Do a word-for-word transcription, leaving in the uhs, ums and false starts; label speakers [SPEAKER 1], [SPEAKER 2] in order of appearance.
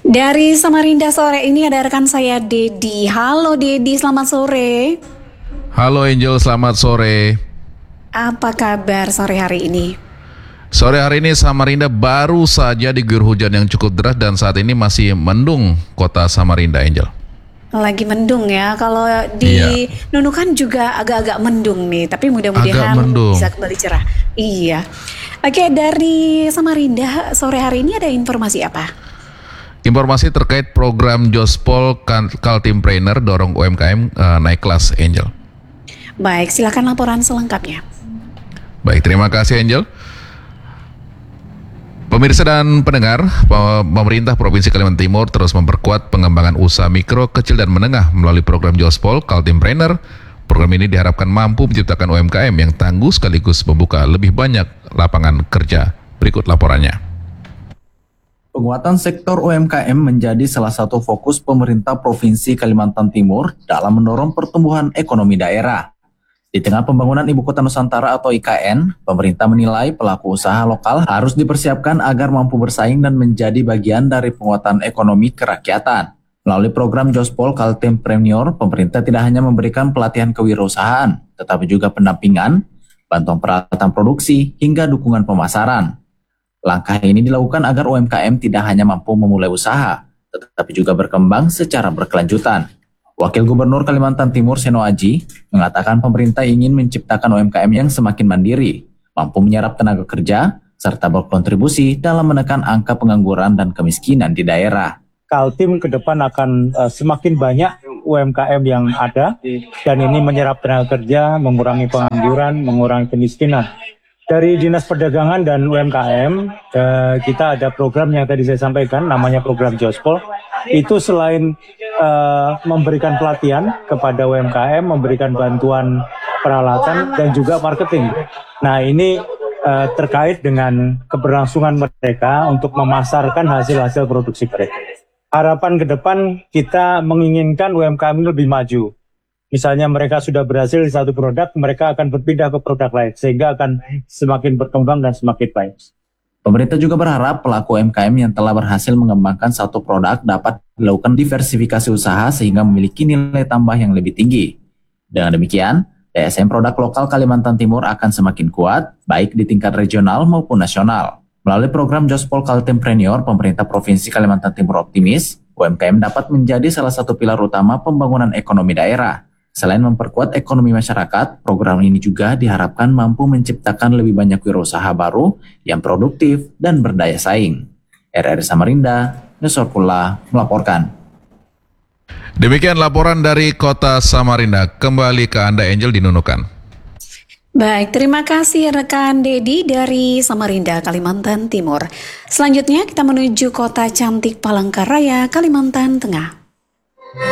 [SPEAKER 1] Dari Samarinda sore ini ada rekan saya Dedi. Halo Dedi, selamat sore.
[SPEAKER 2] Halo Angel, selamat sore.
[SPEAKER 1] Apa kabar sore hari ini?
[SPEAKER 2] Sore hari ini Samarinda baru saja diguyur hujan yang cukup deras dan saat ini masih mendung kota Samarinda, Angel.
[SPEAKER 1] Lagi mendung ya, kalau di
[SPEAKER 2] Iya.
[SPEAKER 1] Nunukan juga agak-agak mendung nih, tapi mudah-mudahan
[SPEAKER 2] Agak mendung.
[SPEAKER 1] bisa kembali cerah. Iya. Oke, dari Samarinda sore hari ini ada informasi apa?
[SPEAKER 2] Informasi terkait program Jospol Kaltimpreneur dorong U M K M uh, naik kelas, Angel.
[SPEAKER 1] Baik, silakan laporan selengkapnya.
[SPEAKER 2] Baik, terima kasih Angel. Pemirsa dan pendengar, pemerintah Provinsi Kalimantan Timur terus memperkuat pengembangan usaha mikro, kecil dan menengah melalui program Jospol Kaltimpreneur. Program ini diharapkan mampu menciptakan U M K M yang tangguh sekaligus membuka lebih banyak lapangan kerja. Berikut laporannya.
[SPEAKER 3] Penguatan sektor U M K M menjadi salah satu fokus pemerintah Provinsi Kalimantan Timur dalam mendorong pertumbuhan ekonomi daerah. Di tengah pembangunan Ibu Kota Nusantara atau I K N, pemerintah menilai pelaku usaha lokal harus dipersiapkan agar mampu bersaing dan menjadi bagian dari penguatan ekonomi kerakyatan. Melalui program Jospol Kaltimpreneur, pemerintah tidak hanya memberikan pelatihan kewirausahaan, tetapi juga pendampingan, bantuan peralatan produksi, hingga dukungan pemasaran. Langkah ini dilakukan agar U M K M tidak hanya mampu memulai usaha, tetapi juga berkembang secara berkelanjutan. Wakil Gubernur Kalimantan Timur Seno Aji mengatakan pemerintah ingin menciptakan U M K M yang semakin mandiri, mampu menyerap tenaga kerja, serta berkontribusi dalam menekan angka pengangguran dan kemiskinan di daerah.
[SPEAKER 4] Kaltim ke depan akan uh, semakin banyak U M K M yang ada, dan ini menyerap tenaga kerja, mengurangi pengangguran, mengurangi kemiskinan. Dari Dinas Perdagangan dan U M K M, uh, kita ada program yang tadi saya sampaikan, namanya program Jospol. Itu selain uh, memberikan pelatihan kepada U M K M, memberikan bantuan peralatan dan juga marketing. Nah ini uh, terkait dengan keberlangsungan mereka untuk memasarkan hasil-hasil produksi mereka. Harapan ke depan kita menginginkan U M K M lebih maju. Misalnya mereka sudah berhasil di satu produk, mereka akan berpindah ke produk lain, sehingga akan semakin berkembang dan semakin baik.
[SPEAKER 3] Pemerintah juga berharap pelaku U M K M yang telah berhasil mengembangkan satu produk dapat dilakukan diversifikasi usaha sehingga memiliki nilai tambah yang lebih tinggi. Dengan demikian, D S M produk lokal Kalimantan Timur akan semakin kuat, baik di tingkat regional maupun nasional. Melalui program Jospol Kaltimpreneur, pemerintah Provinsi Kalimantan Timur optimis, U M K M dapat menjadi salah satu pilar utama pembangunan ekonomi daerah. Selain memperkuat ekonomi masyarakat, program ini juga diharapkan mampu menciptakan lebih banyak wirausaha baru yang produktif dan berdaya saing. R R Samarinda, Nusorkula melaporkan.
[SPEAKER 2] Demikian laporan dari kota Samarinda. Kembali ke Anda Angel di Nunukan.
[SPEAKER 1] Baik, terima kasih rekan Dedi dari Samarinda, Kalimantan Timur. Selanjutnya kita menuju kota cantik Palangkaraya, Kalimantan Tengah.